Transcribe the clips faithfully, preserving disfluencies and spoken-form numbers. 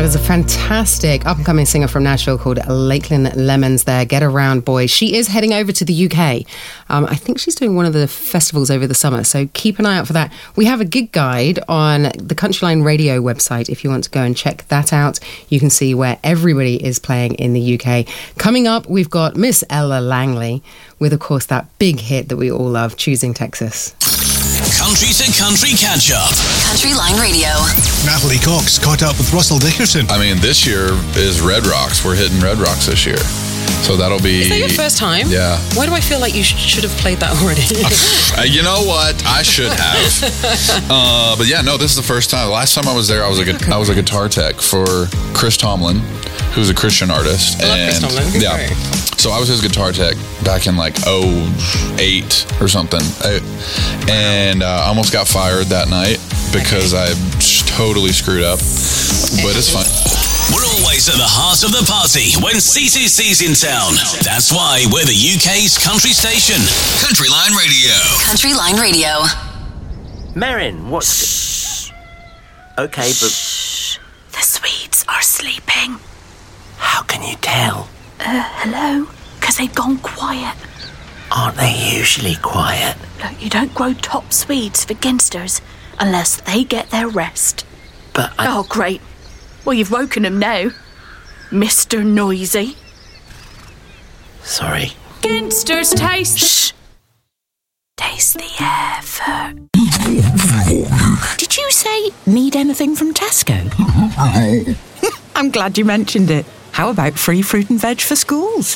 That is a fantastic up-and-coming singer from Nashville called Lakeland Lemons there. Get Around Boy. She is heading over to the U K. Um, I think she's doing one of the festivals over the summer, so keep an eye out for that. We have a gig guide on the Countryline Radio website. If you want to go and check that out, you can see where everybody is playing in the U K. Coming up, we've got Miss Ella Langley with, of course, that big hit that we all love, Choosing Texas. Country to country catch up. Countryline Radio. Natalie Cox caught up with Russell Dickerson. I mean, this year is Red Rocks. We're hitting Red Rocks this year. So that'll be... Is that your first time? Yeah. Why do I feel like you sh- should have played that already? uh, you know what? I should have. uh, but yeah, no, this is the first time. The last time I was there, I was a, gu- I was a guitar tech for Chris Tomlin, who's a Christian artist. I love and, Chris Tomlin. Yeah. Great. So I was his guitar tech back in like oh eight or something. I, and uh, I almost got fired that night because I totally screwed up. But it's fine. We're always at the heart of the party when C C C's in town. That's why we're the U K's country station. Countryline Radio. Countryline Radio. Merrin, what's... Shh. Okay, but... Shh. The Swedes are sleeping. How can you tell? Uh, hello? Because they've gone quiet. Aren't they usually quiet? Look, you don't grow top Swedes for ginsters unless they get their rest. But I... Oh, great. Well, you've woken them now, Mister Noisy. Sorry. Ginsters taste... Shh. Taste the air for... Did you say, need anything from Tesco? I'm glad you mentioned it. How about free fruit and veg for schools?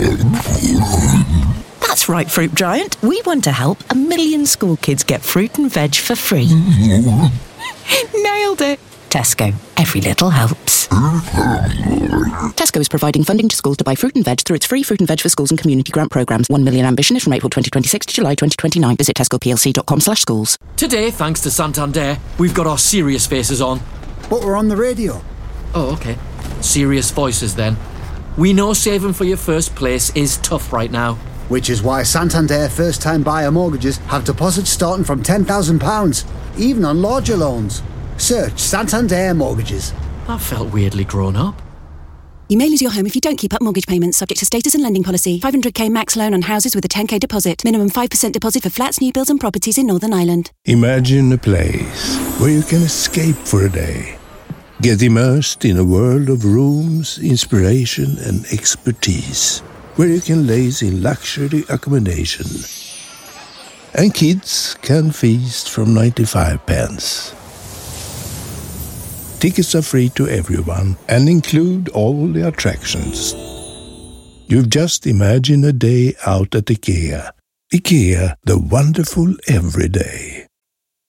That's right, Fruit Giant. We want to help a million school kids get fruit and veg for free. Nailed it. Tesco. Every little helps. Tesco is providing funding to schools to buy fruit and veg through its free fruit and veg for schools and community grant programmes. One million ambition is from April twenty twenty-six to July twenty twenty-nine. Visit tesco p l c dot com slash schools. Today, thanks to Santander, we've got our serious faces on. But we're on the radio. Oh, okay. Serious voices then. We know saving for your first place is tough right now. Which is why Santander first-time buyer mortgages have deposits starting from ten thousand pounds, even on larger loans. Search Santander Mortgages. That felt weirdly grown up. You may lose your home if you don't keep up mortgage payments, subject to status and lending policy. five hundred k max loan on houses with a ten k deposit. Minimum five percent deposit for flats, new builds and properties in Northern Ireland. Imagine a place where you can escape for a day. Get immersed in a world of rooms, inspiration and expertise. Where you can laze in luxury accommodation. And kids can feast from ninety-five pence. Tickets are free to everyone and include all the attractions. You've just imagined a day out at IKEA. IKEA, the wonderful everyday.